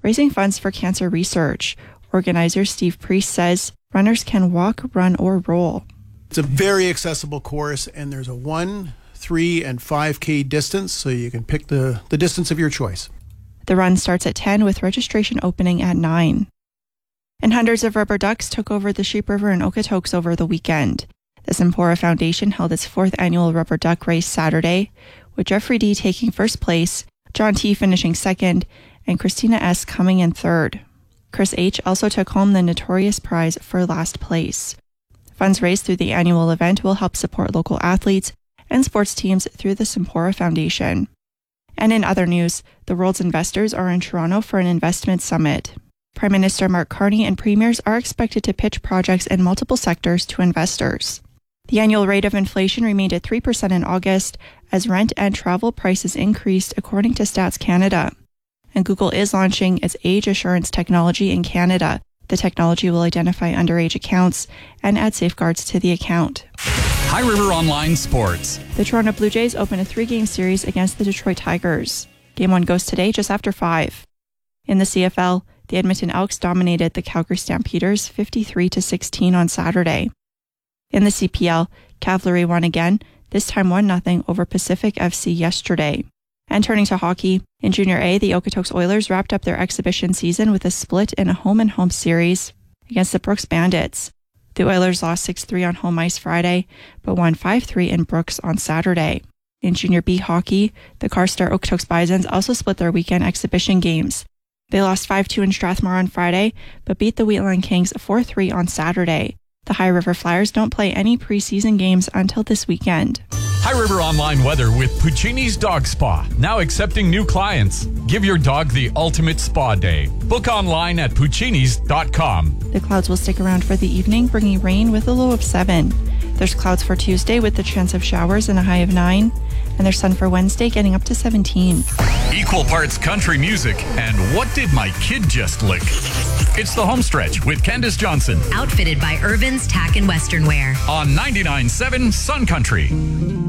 raising funds for cancer research. Organizer Steve Priest says runners can walk, run, or roll. It's a very accessible course, and there's a 1, 3, and 5K distance, so you can pick the distance of your choice. The run starts at 10 with registration opening at 9. And hundreds of rubber ducks took over the Sheep River in Okotoks over the weekend. The Sempora Foundation held its 4th annual rubber duck race Saturday, with Jeffrey D. taking first place, John T. finishing second, and Christina S. coming in third. Chris H. also took home the notorious prize for last place. Funds raised through the annual event will help support local athletes and sports teams through the Sempora Foundation. And in other news, the world's investors are in Toronto for an investment summit. Prime Minister Mark Carney and premiers are expected to pitch projects in multiple sectors to investors. The annual rate of inflation remained at 3% in August as rent and travel prices increased, according to Stats Canada. And Google is launching its age assurance technology in Canada. The technology will identify underage accounts and add safeguards to the account. High River Online Sports. The Toronto Blue Jays open a 3-game series against the Detroit Tigers. Game 1 goes today just after 5. In the CFL, the Edmonton Elks dominated the Calgary Stampeders 53-16 on Saturday. In the CPL, Cavalry won again, this time 1-0 over Pacific FC yesterday. And turning to hockey, in Junior A, the Okotoks Oilers wrapped up their exhibition season with a split in a home-and-home series against the Brooks Bandits. The Oilers lost 6-3 on home ice Friday, but won 5-3 in Brooks on Saturday. In Junior B hockey, the Carstar Okotoks Bisons also split their weekend exhibition games. They lost 5-2 in Strathmore on Friday, but beat the Wheatland Kings 4-3 on Saturday. The High River Flyers don't play any preseason games until this weekend. High River Online weather with Puccini's Dog Spa, now accepting new clients. Give your dog the ultimate spa day. Book online at puccinis.com. The clouds will stick around for the evening, bringing rain with a low of 7. There's clouds for Tuesday with the chance of showers and a high of 9. And there's sun for Wednesday, getting up to 17. Equal parts country music and what did my kid just lick? It's the home stretch with Candace Johnson. Outfitted by Irvin's Tack and Western Wear. On 99.7 Sun Country.